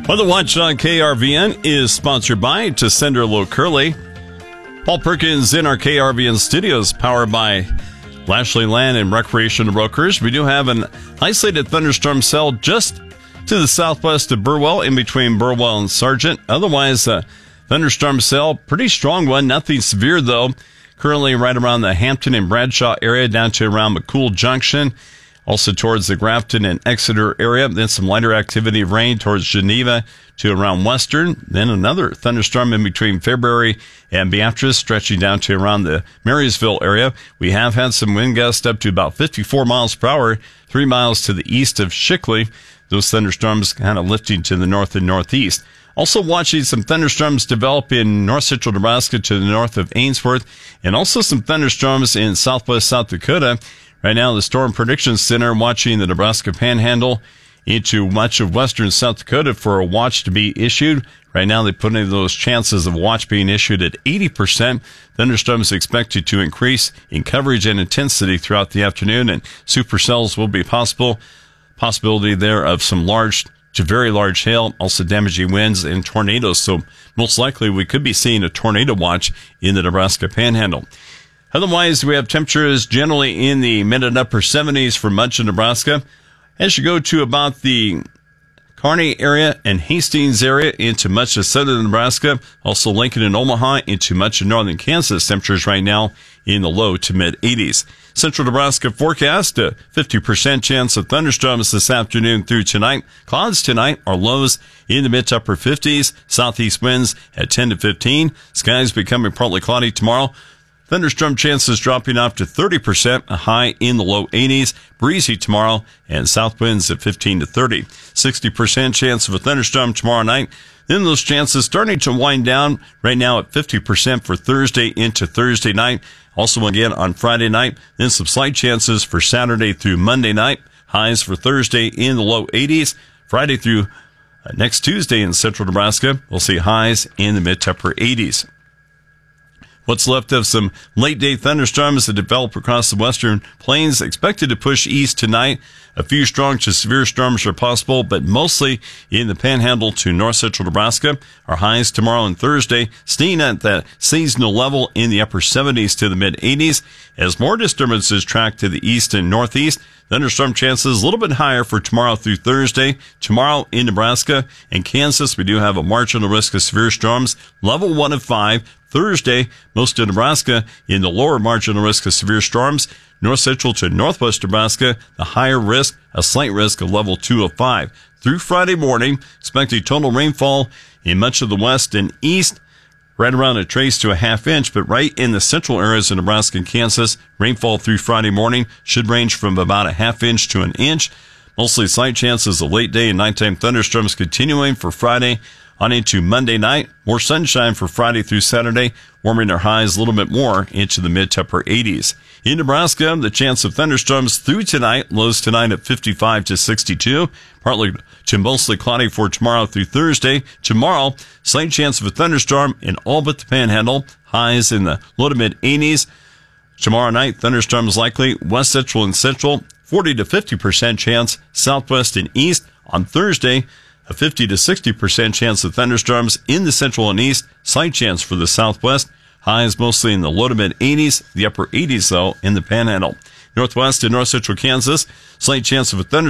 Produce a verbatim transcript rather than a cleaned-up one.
Weather Watch on K R V N is sponsored by Tesender Low Curly. Paul Perkins in our K R V N studios, powered by Lashley Land and Recreation Brokers. We do have an isolated thunderstorm cell just to the southwest of Burwell, in between Burwell and Sargent. Otherwise, a thunderstorm cell, pretty strong one, nothing severe though. Currently right around the Hampton and Bradshaw area, down to around McCool Junction. Also towards the Grafton and Exeter area. Then some lighter activity of rain towards Geneva to around Western. Then another thunderstorm in between Fairbury and Beatrice, stretching down to around the Marysville area. We have had some wind gusts up to about fifty-four miles per hour, three miles to the east of Shickley. Those thunderstorms kind of lifting to the north and northeast. Also watching some thunderstorms develop in north central Nebraska to the north of Ainsworth, and also some thunderstorms in southwest South Dakota. Right now, the Storm Prediction Center watching the Nebraska Panhandle into much of western South Dakota for a watch to be issued. Right now, they put in those chances of a watch being issued at eighty percent. Thunderstorms expected to increase in coverage and intensity throughout the afternoon, and supercells will be possible. Possibility there of some large to very large hail, also damaging winds and tornadoes. So most likely we could be seeing a tornado watch in the Nebraska Panhandle. Otherwise, we have temperatures generally in the mid and upper seventies for much of Nebraska. As you go to about the Kearney area and Hastings area into much of southern Nebraska, also Lincoln and Omaha into much of northern Kansas, temperatures right now in the low to mid eighties. Central Nebraska forecast, a fifty percent chance of thunderstorms this afternoon through tonight. Clouds tonight are lows in the mid to upper fifties. Southeast winds at ten to fifteen. Skies becoming partly cloudy tomorrow. Thunderstorm chances dropping off to thirty percent, a high in the low eighties. Breezy tomorrow, and south winds at fifteen to thirty. sixty percent chance of a thunderstorm tomorrow night. Then those chances starting to wind down right now at fifty percent for Thursday into Thursday night. Also again on Friday night. Then some slight chances for Saturday through Monday night. Highs for Thursday in the low eighties. Friday through next Tuesday in central Nebraska, we'll see highs in the mid to upper eighties. What's left of some late-day thunderstorms that develop across the western plains expected to push east tonight. A few strong to severe storms are possible, but mostly in the Panhandle to north central Nebraska. Our highs tomorrow and Thursday staying at that seasonal level in the upper seventies to the mid-eighties. As more disturbances track to the east and northeast, thunderstorm chances a little bit higher for tomorrow through Thursday. Tomorrow in Nebraska and Kansas, we do have a marginal risk of severe storms, level one of five. Thursday, most of Nebraska in the lower marginal risk of severe storms. North central to northwest Nebraska, the higher risk, a slight risk of level two of five. Through Friday morning, expecting total rainfall in much of the west and east, right around a trace to a half inch, but right in the central areas of Nebraska and Kansas, rainfall through Friday morning should range from about a half inch to an inch. Mostly slight chances of late day and nighttime thunderstorms continuing for Friday on into Monday night. More sunshine for Friday through Saturday, warming our highs a little bit more into the mid to upper eighties. In Nebraska, the chance of thunderstorms through tonight, lows tonight at fifty-five to sixty-two, partly to mostly cloudy for tomorrow through Thursday. Tomorrow, slight chance of a thunderstorm in all but the Panhandle, highs in the low to mid eighties. Tomorrow night, thunderstorms likely west central and central, forty to fifty percent chance southwest and east. On Thursday, a fifty to sixty percent chance of thunderstorms in the central and east, slight chance for the southwest. Highs mostly in the low to mid eighties, the upper eighties though in the Panhandle. Northwest and north central Kansas, slight chance of a thunderstorm